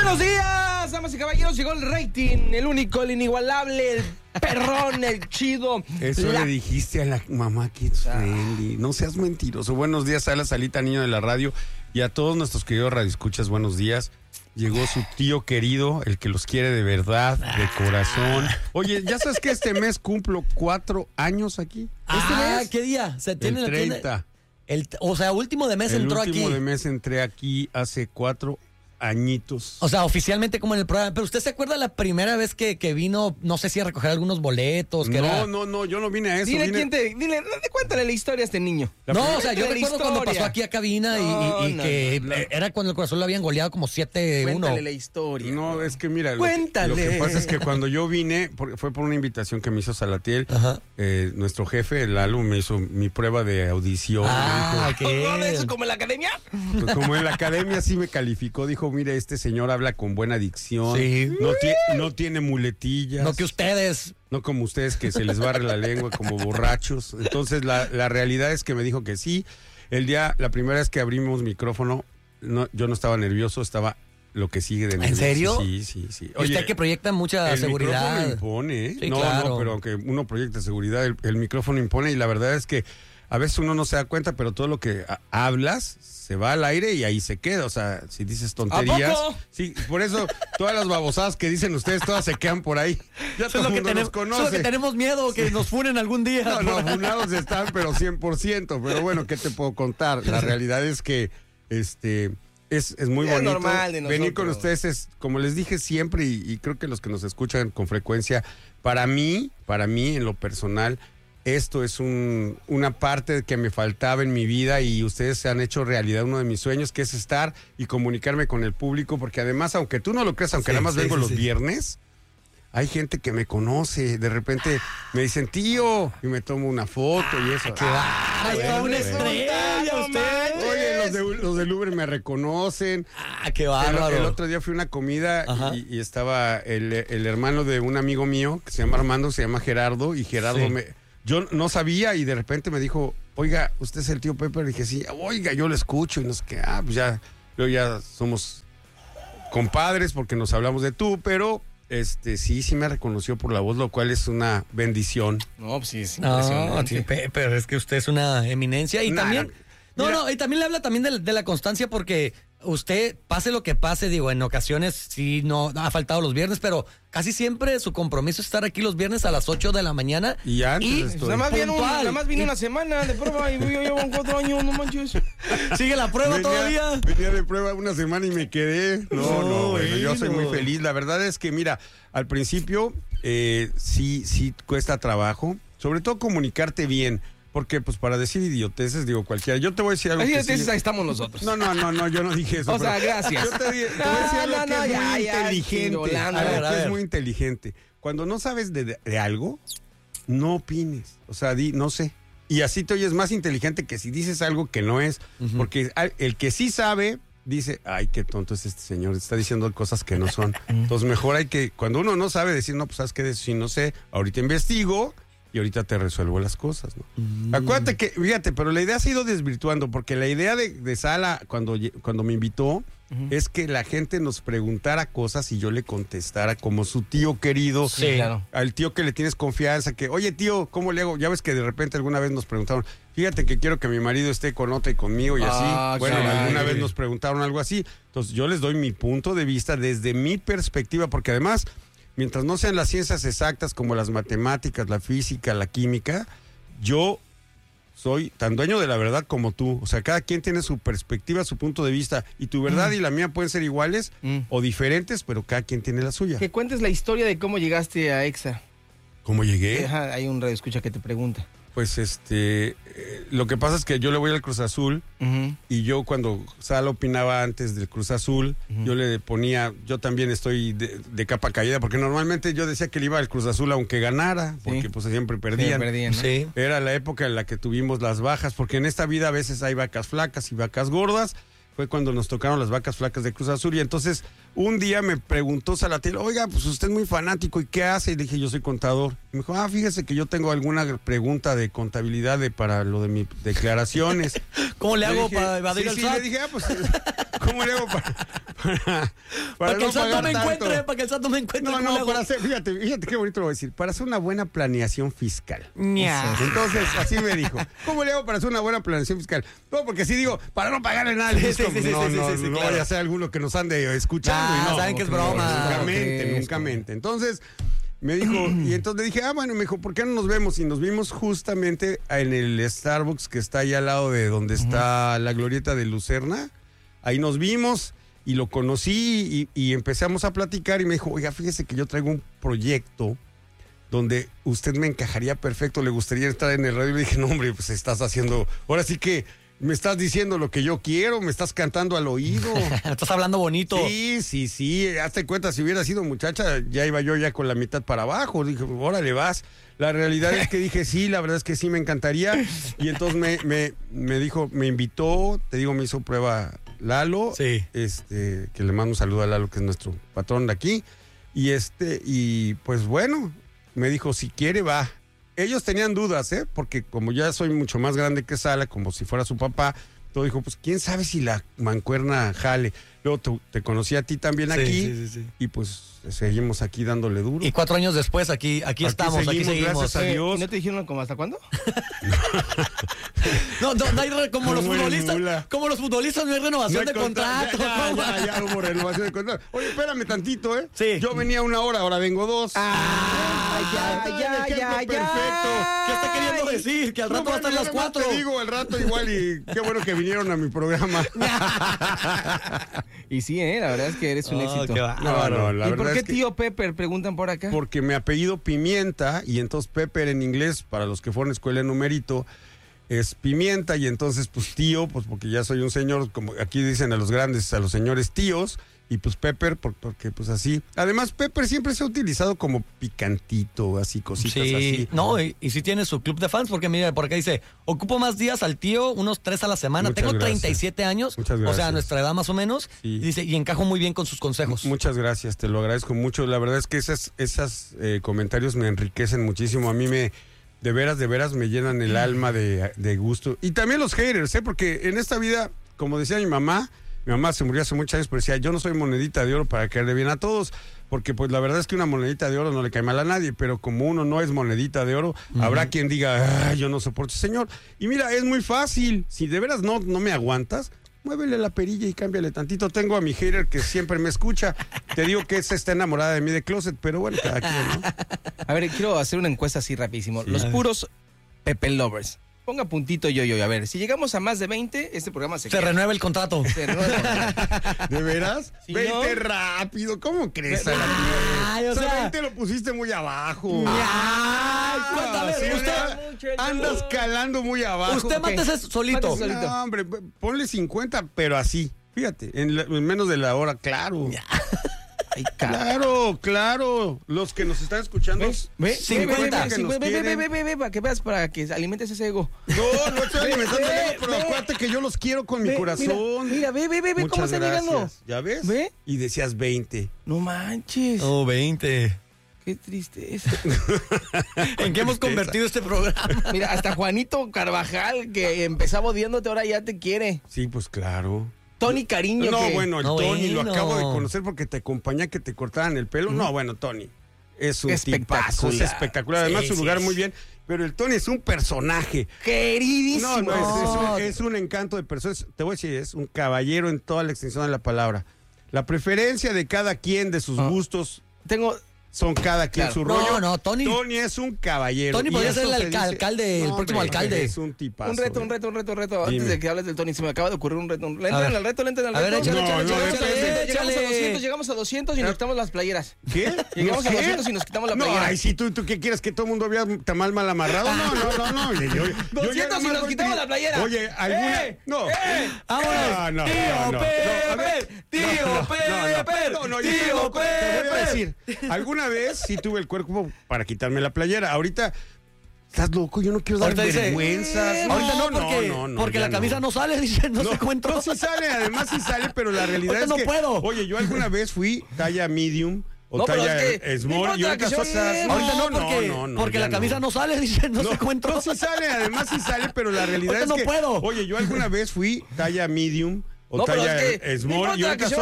Buenos días, damas y caballeros. Llegó el rating, el único, el inigualable, el perrón, el chido. Eso le dijiste a la mamá Kids Friendly. No seas mentiroso. Buenos días a la Salita, niño de la radio. Y a todos nuestros queridos radioescuchas, buenos días. Llegó su tío querido, el que los quiere de verdad, de corazón. Oye, ¿ya sabes que este mes cumplo 4 años aquí? ¿Este mes? ¿Qué día? Se tiene, El 30. O sea, último de mes entró aquí. El último de mes entré aquí hace 4 añitos. O sea, oficialmente como en el programa. Pero ¿usted se acuerda la primera vez que vino, no sé si a recoger algunos boletos? No, yo no vine a eso. Cuéntale la historia a este niño. O sea, yo recuerdo cuando pasó aquí a cabina era cuando el Corazón lo habían goleado como 7-1. Cuéntale la historia. No, es que mira, Cuéntale. Lo que pasa es que cuando yo vine, fue por una invitación que me hizo Salatiel, nuestro jefe, Lalo, me hizo mi prueba de audición. ¿Eso como en la academia? Pues como en la academia sí me calificó, dijo, mire, este señor habla con buena dicción, no tiene muletillas. No que ustedes. No como ustedes que se les barre la lengua como borrachos. Entonces la realidad es que me dijo que sí. La primera vez que abrimos micrófono, yo no estaba nervioso, estaba lo que sigue de nervioso. ¿En serio? Sí. Oye, usted que proyecta mucha seguridad. El micrófono impone, ¿eh? Sí, claro. No, pero aunque uno proyecta seguridad, el micrófono impone y la verdad es que a veces uno no se da cuenta, pero todo lo que hablas se va al aire y ahí se queda. O sea, si dices tonterías. ¿A poco? Sí, por eso todas las babosadas que dicen ustedes, todas se quedan por ahí. Ya todo el mundo nos conoce. Eso es lo que tenemos miedo, que nos funen algún día. No, funados están, pero 100%. Pero bueno, ¿qué te puedo contar? La realidad es que es muy bonito. Normal de nosotros. Venir con ustedes es, como les dije siempre, y creo que los que nos escuchan con frecuencia, para mí, en lo personal, esto es una parte que me faltaba en mi vida y ustedes se han hecho realidad uno de mis sueños, que es estar y comunicarme con el público, porque además, aunque tú no lo creas, aunque nada más vengo los viernes, hay gente que me conoce, de repente me dicen, tío, y me tomo una foto y eso. Una estrella usted. Oye, los del Uber me reconocen. Qué bárbaro. El otro día fui a una comida y estaba el hermano de un amigo mío que se llama Armando, se llama Gerardo, y Gerardo yo no sabía y de repente me dijo, oiga, ¿usted es el tío Pepe? Le dije, sí, oiga, yo lo escucho y no sé qué. Pues ya somos compadres porque nos hablamos de tú, pero sí me reconoció por la voz, lo cual es una bendición. No, pues sí, es impresionante. Pero es que usted es una eminencia y también... y también le habla también de la constancia porque usted, pase lo que pase, digo, en ocasiones sí no ha faltado los viernes, pero casi siempre su compromiso es estar aquí los viernes a las 8 de la mañana. Y antes nada más vine una semana de prueba y yo llevo 4 años, no manches. ¿Sigue la prueba todavía? Venía de prueba una semana y me quedé. Bueno, yo soy muy feliz. La verdad es que, mira, al principio sí cuesta trabajo, sobre todo comunicarte bien. Porque, pues, para decir idioteces, digo cualquiera. Yo te voy a decir algo. Ahí estamos nosotros. No, yo no dije eso. O sea, gracias. Yo te voy a decir algo que es muy inteligente. Algo que es muy inteligente. Cuando no sabes de algo, no opines. O sea, no sé. Y así te oyes más inteligente que si dices algo que no es. Porque el que sí sabe, dice, ay, qué tonto es este señor. Está diciendo cosas que no son. Entonces, mejor hay que, cuando uno no sabe, decir, no, pues, ¿sabes qué? Si no sé, ahorita investigo. Y ahorita te resuelvo las cosas, ¿no? Acuérdate que, fíjate, pero la idea se ha ido desvirtuando, porque la idea de Sala, cuando me invitó, es que la gente nos preguntara cosas y yo le contestara como su tío querido. Sí, claro. Al tío que le tienes confianza, que, oye, tío, ¿cómo le hago? Ya ves que de repente alguna vez nos preguntaron, fíjate que quiero que mi marido esté con otra y conmigo y así. Bueno, alguna vez nos preguntaron algo así. Entonces, yo les doy mi punto de vista desde mi perspectiva, porque además... Mientras no sean las ciencias exactas como las matemáticas, la física, la química, yo soy tan dueño de la verdad como tú. O sea, cada quien tiene su perspectiva, su punto de vista. Y tu verdad y la mía pueden ser iguales o diferentes, pero cada quien tiene la suya. Que cuentes la historia de cómo llegaste a EXA. ¿Cómo llegué? Hay un radioescucha que te pregunta. Pues lo que pasa es que yo le voy al Cruz Azul y yo cuando Sala opinaba antes del Cruz Azul, yo le ponía, yo también estoy de capa caída, porque normalmente yo decía que le iba al Cruz Azul aunque ganara, porque pues siempre perdían. ¿no? Sí. Era la época en la que tuvimos las bajas, porque en esta vida a veces hay vacas flacas y vacas gordas. Fue cuando nos tocaron las vacas flacas de Cruz Azul y entonces un día me preguntó Salatiel, oiga, pues usted es muy fanático ¿y qué hace? Y le dije, yo soy contador. Y me dijo, fíjese que yo tengo alguna pregunta de contabilidad para lo de mis declaraciones. ¿Cómo le hago para evadir el SAT? Le dije, pues ¿Cómo le hago para que no el santo pagar me tanto? encuentre, para que el santo me encuentre. No, para hacer, fíjate qué bonito lo voy a decir, para hacer una buena planeación fiscal. Ña. Entonces, así me dijo, ¿cómo le hago para hacer una buena planeación fiscal? No, porque si digo, para no pagarle nada, no vaya a ser alguno que nos ande escuchando. Y no, saben que es broma. Nunca mente. Entonces, me dijo, y entonces le dije, bueno, me dijo, ¿por qué no nos vemos? Y nos vimos justamente en el Starbucks que está ahí al lado de donde está la glorieta de Lucerna. Ahí nos vimos y lo conocí y empezamos a platicar y me dijo, oiga, fíjese que yo traigo un proyecto donde usted me encajaría perfecto, le gustaría estar en el radio. Y le dije, no, hombre, pues estás haciendo, ahora sí que me estás diciendo lo que yo quiero, me estás cantando al oído. Estás hablando bonito. Sí, hazte cuenta, si hubiera sido muchacha, ya iba yo ya con la mitad para abajo. Dije, órale, vas. La realidad es que dije, sí, la verdad es que sí me encantaría. Y entonces me dijo, me invitó, te digo, me hizo prueba Lalo. Sí. Que le mando un saludo a Lalo, que es nuestro patrón de aquí. Y pues bueno, me dijo, si quiere, va. Ellos tenían dudas, porque como ya soy mucho más grande que Sala, como si fuera su papá, todo dijo, pues quién sabe si la mancuerna jale. Luego te conocí a ti también aquí, sí. Y pues seguimos aquí dándole duro. Y 4 años después, aquí estamos, aquí seguimos. Gracias a Dios. ¿No te dijeron como hasta cuándo? No hay como los futbolistas. Como los futbolistas no hay renovación de contrato. Ya hubo renovación de contrato. Oye, espérame tantito, Sí. Yo venía 1 hora, ahora vengo 2. Ya. Perfecto. ¿Qué está queriendo decir? Que al rato va a estar las 4. Te digo, al rato igual y qué bueno que vinieron a mi programa. Y sí, la verdad es que eres un éxito. No, la ¿Y verdad por qué es que tío Pepper? Preguntan por acá. Porque mi apellido Pimienta, y entonces Pepper en inglés, para los que fueron a escuela de numerito, es Pimienta, y entonces pues tío, pues porque ya soy un señor, como aquí dicen a los grandes, a los señores tíos, y pues Pepper, porque pues así. Además, Pepper siempre se ha utilizado como picantito, así, cositas así. No, y sí tiene su club de fans, porque mira, por acá dice, ocupo más días al tío, unos 3 a la semana. Muchas Tengo gracias. 37 años, Muchas gracias. o sea, nuestra edad más o menos, Sí. y dice, y encajo muy bien con sus consejos. Muchas gracias, te lo agradezco mucho. La verdad es que esos comentarios me enriquecen muchísimo. A mí de veras me llenan el alma de gusto. Y también los haters, porque en esta vida, como decía mi mamá se murió hace muchos años, pero decía, yo no soy monedita de oro para caerle bien a todos, porque pues la verdad es que una monedita de oro no le cae mal a nadie, pero como uno no es monedita de oro, habrá quien diga, yo no soporto, señor. Y mira, es muy fácil, si de veras no me aguantas, muévele la perilla y cámbiale tantito. Tengo a mi hater que siempre me escucha. Te digo que esa está enamorada de mí de closet, pero bueno, cada quien, ¿no? A ver, quiero hacer una encuesta así rapidísimo. Sí. Los puros Pepe Lovers. Ponga puntito yo. A ver, si llegamos a más de 20, este programa se renueva el contrato. Se renueva el contrato. ¿De veras? Sí, 20 ¿no? rápido, ¿cómo crees? Ay, o sea, 20 lo pusiste muy abajo. A ver, Sí, usted andas calando muy abajo. Usted mátese solito. Mátese solito. No, hombre, ponle 50, pero así. Fíjate, en menos de la hora, claro. Ay, Claro. Los que nos están escuchando. Ve, 50. Ve, para que veas, para que alimentes ese ego. No estoy alimentando el ego, pero acuérdate que yo los quiero con mi corazón. Mira, ve cómo Muchas están llegando. gracias. ¿Ya ves? ¿Ve? Y decías 20. No manches. Oh, 20. Qué tristeza. ¿En qué hemos convertido este programa? Mira, hasta Juanito Carvajal, que empezaba odiándote, ahora ya te quiere. Sí, pues claro. Tony Cariño. No, que... bueno, el No, Tony lo bueno. acabo de conocer porque te acompañé a que te cortaran el pelo. No, bueno, Tony es un Espectacular. tipazo, es espectacular. Además, Sí, su lugar sí. muy bien. Pero el Tony es un personaje. Queridísimo. No, es un encanto de personas. Te voy a decir, es un caballero en toda la extensión de la palabra. La preferencia de cada quien, de sus gustos, Tengo... son cada quien Claro. su rollo. No, Tony. Tony es un caballero. Tony Y podría eso ser el se dice- alcalde, el próximo hombre, alcalde. Es un tipazo. Un reto. Antes Dime. de que hables del Tony, se me acaba de ocurrir un reto. Le A ver. entran al reto, le entran al A ver, reto. échale, No, échale. Llegamos a 200 y nos quitamos las playeras. ¿Qué? Llegamos a ¿Qué? 200 y nos quitamos la No, playera. ay, si tú qué quieres, que todo el mundo vea tamal mal amarrado. No. Oye, yo 200 ya y nomás nos voy quitamos la playera. Oye, ¿alguna? No. ¡Vámonos! No. ¡Tío Pepper! ¡Tío Pepper! No, ¡Tío te voy a Pepper! decir, alguna vez sí tuve el cuerpo para quitarme la playera. Ahorita, ¿estás loco? Yo no quiero dar Ahorita dice, vergüenzas. Ahorita no, porque ya la camisa no sale, dice, no se encuentra. No, sí sale, además sí sale, pero la realidad Ahorita es no que... puedo. Oye, yo alguna vez fui talla medium o No, pero talla es que small no y importa, ahorita que son se esas... oye. Ahorita no, porque ya la camisa no sale, dice, no se encuentra. No, sí sale, además sí sale, pero la realidad Ahorita es no que... puedo. Oye, yo alguna vez fui talla medium o talla small. Y ahorita